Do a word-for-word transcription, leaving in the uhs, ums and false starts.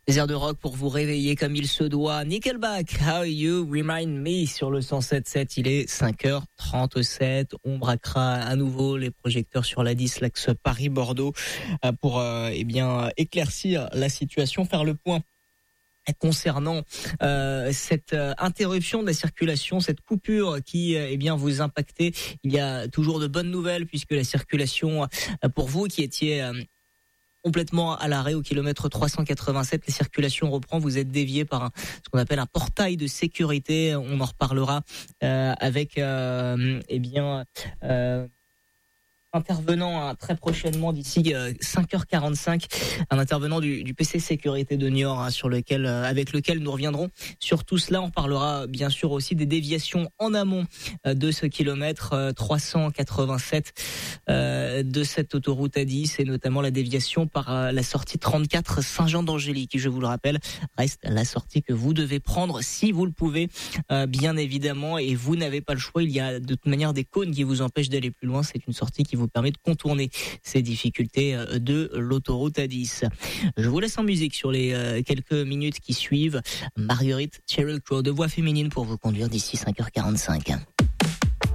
Des airs de rock pour vous réveiller comme il se doit. Nickelback, How You Remind Me sur le cent sept sept. Il est cinq heures trente-sept. On braquera à nouveau les projecteurs sur l'A dix, l'axe Paris-Bordeaux, pour euh, eh bien éclaircir la situation, faire le point concernant euh, cette euh, interruption de la circulation, cette coupure qui euh, eh bien vous impactait. Il y a toujours de bonnes nouvelles puisque la circulation euh, pour vous qui étiez euh, complètement à l'arrêt au kilomètre trois cent quatre-vingt-sept, la circulation reprend. Vous êtes dévié par un, ce qu'on appelle un portail de sécurité. On en reparlera euh, avec euh, eh bien euh, intervenant hein, très prochainement d'ici euh, cinq heures quarante-cinq, un intervenant du, du P C Sécurité de Niort hein, sur lequel, euh, avec lequel nous reviendrons sur tout cela. On parlera bien sûr aussi des déviations en amont euh, de ce kilomètre euh, trois cent quatre-vingt-sept euh, de cette autoroute A dix et notamment la déviation par euh, la sortie trente-quatre Saint-Jean d'Angély qui, je vous le rappelle, reste la sortie que vous devez prendre si vous le pouvez euh, bien évidemment, et vous n'avez pas le choix. Il y a de toute manière des cônes qui vous empêchent d'aller plus loin. C'est une sortie qui vous permet de contourner ces difficultés de l'autoroute A dix. Je vous laisse en musique sur les euh, quelques minutes qui suivent. Marguerite Sheryl Crow, de voix féminine pour vous conduire d'ici cinq heures quarante-cinq.